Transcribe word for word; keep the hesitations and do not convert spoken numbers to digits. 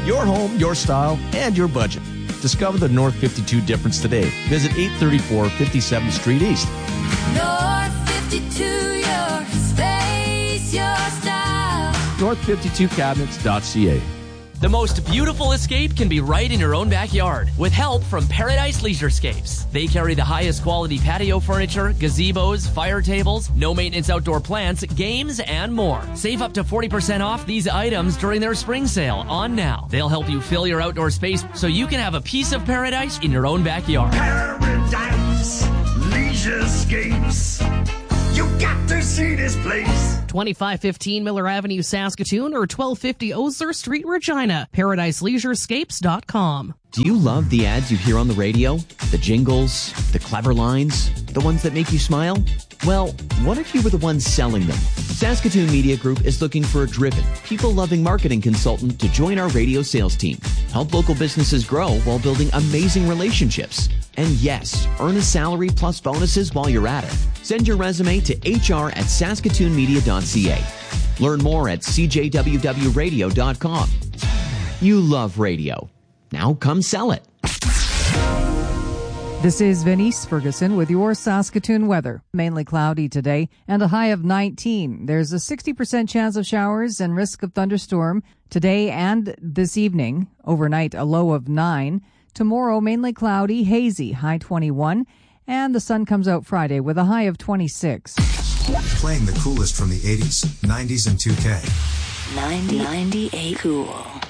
Your home, your style, and your budget. Discover the North fifty-two difference today. Visit eight thirty-four fifty-seventh Street East. North fifty-two, your space, your style. north fifty-two cabinets dot c a. The most beautiful escape can be right in your own backyard with help from Paradise Leisurescapes. They carry the highest quality patio furniture, gazebos, fire tables, no maintenance outdoor plants, games, and more. Save up to forty percent off these items during their spring sale on now. They'll help you fill your outdoor space so you can have a piece of paradise in your own backyard. Paradise Leisurescapes. You got to see this place. twenty-five fifteen Miller Avenue, Saskatoon, or twelve fifty Osier Street, Regina. Paradise Leisurescapes dot com. Do you love the ads you hear on the radio? The jingles, the clever lines, the ones that make you smile? Well, what if you were the ones selling them? Saskatoon Media Group is looking for a driven, people-loving marketing consultant to join our radio sales team. Help local businesses grow while building amazing relationships. And yes, earn a salary plus bonuses while you're at it. Send your resume to h r at saskatoon media dot c a. Learn more at c j w w radio dot com. You love radio. Now come sell it. This is Venice Ferguson with your Saskatoon weather. Mainly cloudy today and a high of nineteen. There's a sixty percent chance of showers and risk of thunderstorm today and this evening. Overnight, a low of nine. Tomorrow, mainly cloudy, hazy, high twenty-one. And the sun comes out Friday with a high of twenty-six. Playing the coolest from the eighties, nineties, and two K. ninety, ninety-eight Cool.